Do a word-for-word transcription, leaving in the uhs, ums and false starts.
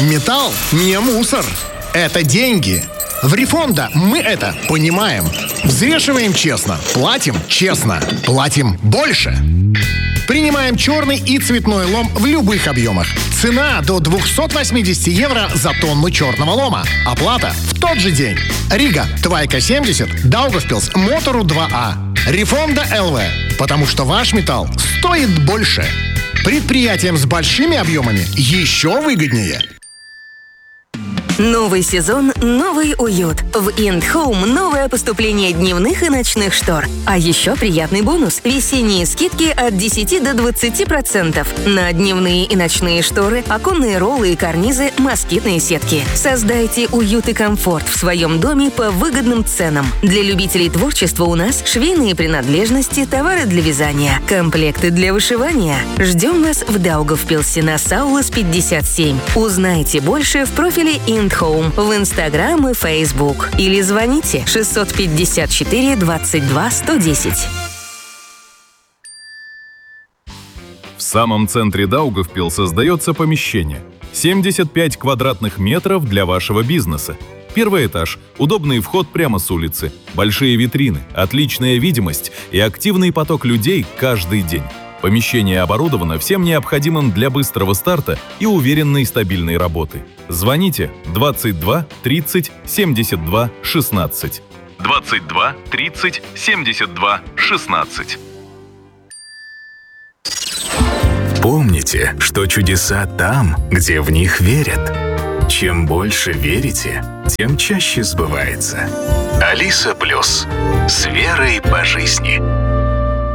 Металл не мусор. Это деньги. В Рифонда мы это понимаем. Взвешиваем честно, платим честно, платим больше. Принимаем черный и цветной лом в любых объемах. Цена до двести восемьдесят евро за тонну черного лома. Оплата в тот же день. Рига, Твайка семьдесят, Даугавпилс, Мотору два А. Рифонда эл ви. Потому что ваш металл стоит больше. Предприятиям с большими объемами еще выгоднее. Новый сезон, новый уют. В Индхоум новое поступление дневных и ночных штор. А еще приятный бонус – весенние скидки от десяти до двадцати процентов на дневные и ночные шторы, оконные роллы и карнизы, москитные сетки. Создайте уют и комфорт в своем доме по выгодным ценам. Для любителей творчества у нас швейные принадлежности, товары для вязания, комплекты для вышивания. Ждем вас в Даугавпилсе на Саулас пятьдесят семь. Узнайте больше в профиле Индхоум в Инстаграм и Фейсбук. Или звоните шестьсот пятьдесят четыре двадцать два сто десять. В самом центре Даугавпилса создается помещение. семьдесят пять квадратных метров для вашего бизнеса. Первый этаж, удобный вход прямо с улицы, большие витрины, отличная видимость и активный поток людей каждый день. Помещение оборудовано всем необходимым для быстрого старта и уверенной стабильной работы. Звоните двадцать два тридцать семьдесят два шестнадцать. двадцать два тридцать семьдесят два шестнадцать. Помните, что чудеса там, где в них верят. Чем больше верите, тем чаще сбывается. Алиса Плюс. С верой по жизни.